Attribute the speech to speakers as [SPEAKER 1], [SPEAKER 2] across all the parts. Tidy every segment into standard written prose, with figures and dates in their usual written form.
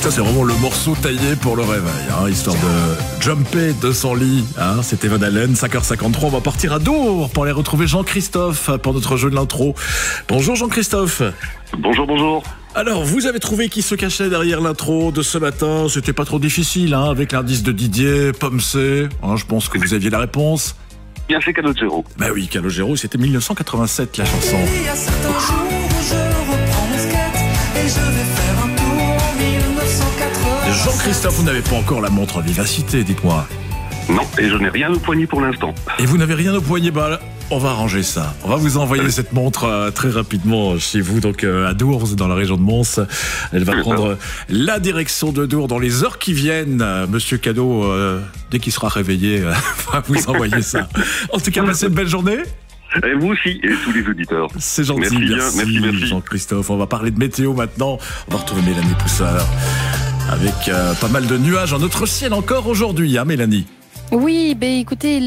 [SPEAKER 1] Ça, c'est vraiment le morceau taillé pour le réveil, histoire de jumper de son lit. C'était Van Halen, 5h53. On va partir à Dour pour aller retrouver Jean-Christophe pour notre jeu de l'intro. Bonjour Jean-Christophe.
[SPEAKER 2] Bonjour, bonjour.
[SPEAKER 1] Alors, vous avez trouvé qui se cachait derrière l'intro de ce matin. C'était pas trop difficile, avec l'indice de Didier, Pomme C. Je pense que vous aviez la réponse.
[SPEAKER 2] Bien fait, Calogero.
[SPEAKER 1] Bah oui, Calogero, c'était 1987 la chanson.
[SPEAKER 3] Il y a certains jours où je reprends mon skate et je vais faire un tour en 1980.
[SPEAKER 1] Jean-Christophe, vous n'avez pas encore la montre Vivacité, dites-moi.
[SPEAKER 2] Non, et je n'ai rien au poignet pour l'instant.
[SPEAKER 1] Et vous n'avez rien au poignet, on va arranger ça. On va vous envoyer cette montre très rapidement chez vous, donc à Dour, vous êtes dans la région de Mons. Elle va prendre la direction de Dour dans les heures qui viennent. Monsieur Cadeau, dès qu'il sera réveillé, va vous envoyer ça. En tout cas, passez une belle journée.
[SPEAKER 2] Et vous aussi, et tous les auditeurs.
[SPEAKER 1] C'est gentil, merci Jean-Christophe. On va parler de météo maintenant. On va retrouver Mélanie Poussard avec pas mal de nuages en notre ciel encore aujourd'hui, Mélanie?
[SPEAKER 4] Oui, écoutez,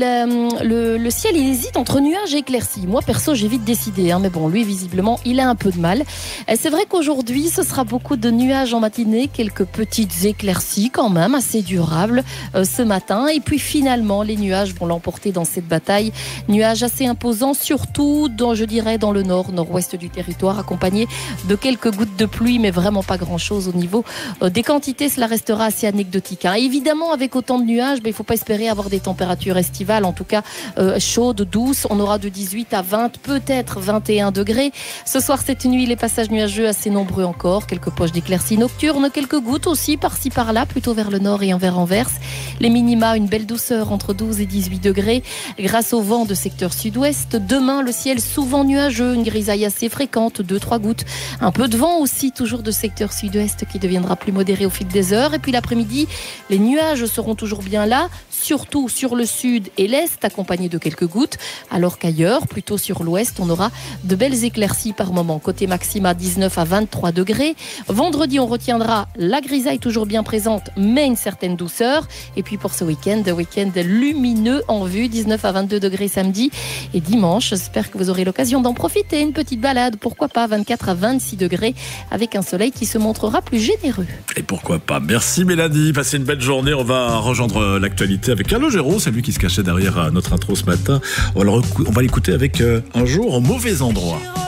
[SPEAKER 4] le ciel il hésite entre nuages et éclaircies. Moi perso j'ai vite décidé, mais bon, lui visiblement il a un peu de mal. C'est vrai qu'aujourd'hui ce sera beaucoup de nuages en matinée, quelques petites éclaircies quand même, assez durables ce matin. Et puis finalement les nuages vont l'emporter dans cette bataille. Nuages assez imposants, surtout dans le nord-ouest du territoire, accompagnés de quelques gouttes de pluie, mais vraiment pas grand-chose au niveau des quantités. Cela restera assez anecdotique. Évidemment, avec autant de nuages, il ne faut pas espérer avoir des températures estivales, en tout cas chaudes, douces. On aura de 18 à 20, peut-être 21 degrés. Ce soir, cette nuit, les passages nuageux assez nombreux encore. Quelques poches d'éclaircies nocturnes, quelques gouttes aussi par-ci par-là, plutôt vers le nord et vers Anvers. Les minima, une belle douceur entre 12 et 18 degrés grâce au vent de secteur sud-ouest. Demain, le ciel souvent nuageux, une grisaille assez fréquente, 2-3 gouttes. Un peu de vent aussi, toujours de secteur sud-ouest qui deviendra plus modéré au fil des heures. Et puis l'après-midi, les nuages seront toujours bien là, surtout sur le sud et l'est, accompagnés de quelques gouttes, alors qu'ailleurs, plutôt sur l'ouest, on aura de belles éclaircies par moment. Côté maxima, 19 à 23 degrés. Vendredi, on retiendra la grisaille toujours bien présente, mais une certaine douceur. Et puis pour ce week-end lumineux en vue, 19 à 22 degrés samedi et dimanche. J'espère que vous aurez l'occasion d'en profiter. Une petite balade, pourquoi pas, 24 à 26 degrés, avec un soleil qui se montrera plus généreux.
[SPEAKER 1] Et pourquoi pas. Merci Mélanie, passez une belle journée. On va rejoindre l'actualité avec Calogero, c'est lui qui se cachait derrière notre intro ce matin. On va l'écouter avec Un jour au mauvais endroit.